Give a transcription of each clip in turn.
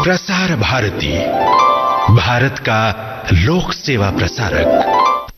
प्रसार भारती, भारत का लोक सेवा प्रसारक।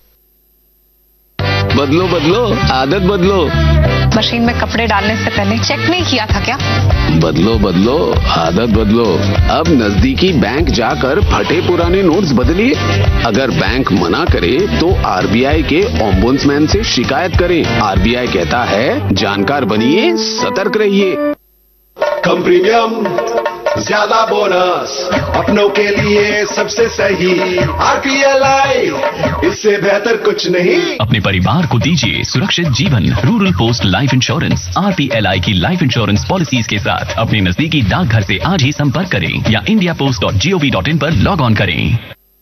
बदलो बदलो आदत बदलो। मशीन में कपड़े डालने से पहले चेक नहीं किया था क्या? बदलो बदलो आदत बदलो। अब नजदीकी बैंक जाकर फटे पुराने नोट्स बदलिए। अगर बैंक मना करे तो आरबीआई के ओम्बुड्समैन से शिकायत करें। आरबीआई कहता है, जानकार बनिए, सतर्क रहिए। कम प्रीमियम, ज्यादा बोनस, अपनों के लिए सबसे सही आरपीएलआई, इससे बेहतर कुछ नहीं। अपने परिवार को दीजिए सुरक्षित जीवन। Rural post life insurance RPLI की लाइफ इंश्योरेंस पॉलिसीज के साथ अपने नजदीकी डाकघर से आज ही संपर्क करें या indiapost.gov.in पर लॉग ऑन करें।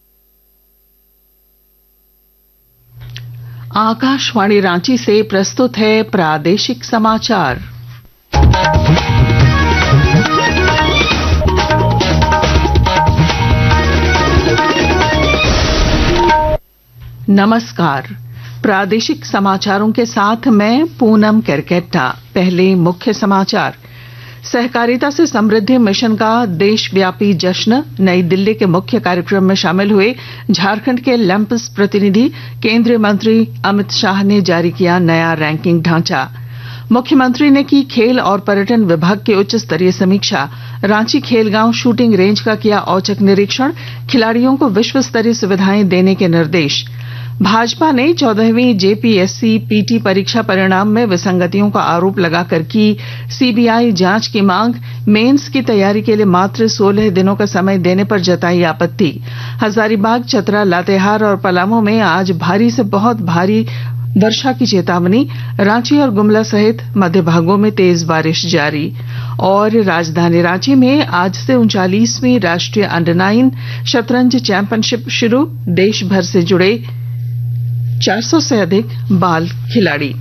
आकाशवाणी रांची से प्रस्तुत है प्रादेशिक समाचार। नमस्कार, प्रादेशिक समाचारों के साथ मैं पूनम केरकेट्टा। पहले मुख्य समाचार। सहकारिता से समृद्धि मिशन का देशव्यापी जश्न। नई दिल्ली के मुख्य कार्यक्रम में शामिल हुए झारखंड के लैंपस प्रतिनिधि। केंद्रीय मंत्री अमित शाह ने जारी किया नया रैंकिंग ढांचा। मुख्यमंत्री ने की खेल और पर्यटन विभाग की उच्च स्तरीय समीक्षा। रांची खेलगांव शूटिंग रेंज का किया औचक निरीक्षण। खिलाड़ियों को विश्व स्तरीय सुविधाएं देने के निर्देश। भाजपा ने 14वीं जेपीएससी पीटी परीक्षा परिणाम में विसंगतियों का आरोप लगाकर की सीबीआई जांच की मांग। मेंस की तैयारी के लिए मात्र 16 दिनों का समय देने पर जताई आपत्ति। हजारीबाग, चतरा, लातेहार और पलामू में आज भारी से बहुत भारी वर्षा की चेतावनी। रांची और गुमला सहित मध्य भागों में तेज बारिश जारी। और राजधानी रांची में आज से 39वीं राष्ट्रीय अंडर 9 शतरंज चैंपियनशिप शुरू। देश भर से जुड़े 400 से अधिक बाल खिलाड़ी।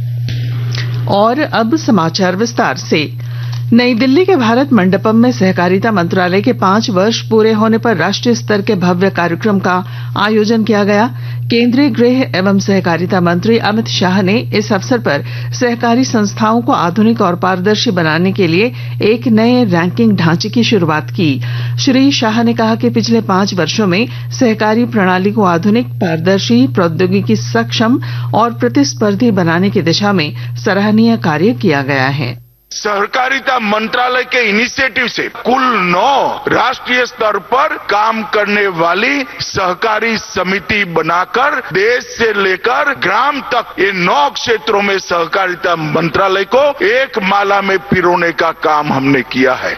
और अब समाचार विस्तार से। नई दिल्ली के भारत मंडपम में सहकारिता मंत्रालय के 5 वर्ष पूरे होने पर राष्ट्रीय स्तर के भव्य कार्यक्रम का आयोजन किया गया। केंद्रीय गृह एवं सहकारिता मंत्री अमित शाह ने इस अवसर पर सहकारी संस्थाओं को आधुनिक और पारदर्शी बनाने के लिए एक नए रैंकिंग ढांचे की शुरुआत की। श्री शाह ने कहा कि पिछले 5 वर्षों में सहकारी प्रणाली को आधुनिक, पारदर्शी, प्रौद्योगिकी सक्षम और प्रतिस्पर्धी बनाने की दिशा में सराहनीय कार्य किया गया है। सहकारिता मंत्रालय के इनिशिएटिव से कुल 9 राष्ट्रीय स्तर पर काम करने वाली सहकारी समिति बनाकर देश से लेकर ग्राम तक ये 9 क्षेत्रों में सहकारिता मंत्रालय को एक माला में पिरोने का काम हमने किया है।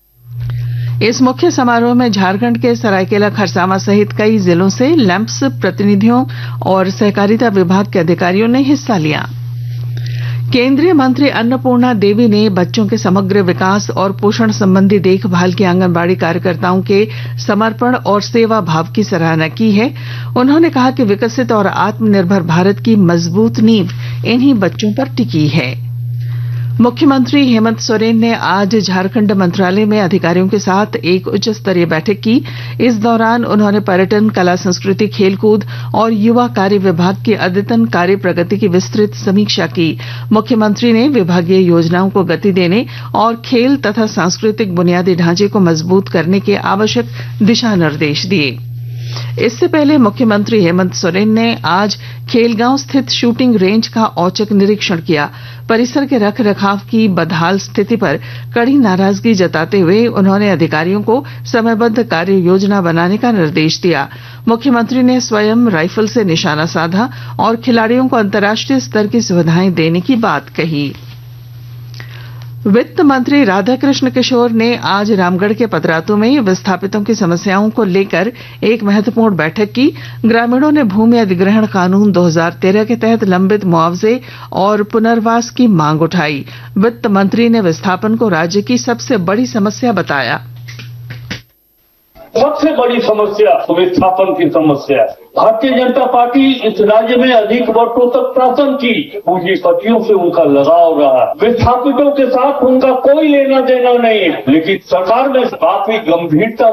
इस मुख्य समारोह में झारखंड के सरायकेला खरसावां सहित कई जिलों से लैंप्स प्रतिनिधियों और सहकारिता विभाग के अधिकारियों ने हिस्सा लिया। केंद्रीय मंत्री अन्नपूर्णा देवी ने बच्चों के समग्र विकास और पोषण संबंधी देखभाल की आंगनबाड़ी कार्यकर्ताओं के समर्पण और सेवा भाव की सराहना की है। उन्होंने कहा कि विकसित और आत्मनिर्भर भारत की मजबूत नींव इन्हीं बच्चों पर टिकी है। मुख्यमंत्री हेमंत सोरेन ने आज झारखंड मंत्रालय में अधिकारियों के साथ एक उच्च स्तरीय बैठक की। इस दौरान उन्होंने पर्यटन, कला संस्कृति, खेलकूद और युवा कार्य विभाग की अद्यतन कार्य प्रगति की विस्तृत समीक्षा की। मुख्यमंत्री ने विभागीय योजनाओं को गति देने और खेल तथा सांस्कृतिक बुनियादी ढांचे को मजबूत करने के आवश्यक दिशा निर्देश दिए। इससे पहले मुख्यमंत्री हेमंत सोरेन ने आज खेलगांव स्थित शूटिंग रेंज का औचक निरीक्षण किया। परिसर के रख रखाव की बदहाल स्थिति पर कड़ी नाराजगी जताते हुए उन्होंने अधिकारियों को समयबद्ध कार्य योजना बनाने का निर्देश दिया। मुख्यमंत्री ने स्वयं राइफल से निशाना साधा और खिलाड़ियों को अंतर्राष्ट्रीय स्तर की सुविधाएं देने की बात कही। वित्त मंत्री राधाकृष्ण किशोर ने आज रामगढ़ के पतरातू में विस्थापितों की समस्याओं को लेकर एक महत्वपूर्ण बैठक की। ग्रामीणों ने भूमि अधिग्रहण कानून 2013 के तहत लंबित मुआवजे और पुनर्वास की मांग उठाई। वित्त मंत्री ने विस्थापन को राज्य की सबसे बड़ी समस्या बताया। सबसे बड़ी समस्या विस्थापन की समस्या है। भारतीय जनता पार्टी इस राज्य में अधिक वर्षों तक शासन की, पूंजीपतियों से उनका लगाव रहा। विस्थापितों के साथ उनका कोई लेना देना नहीं है, लेकिन सरकार में काफी गंभीरता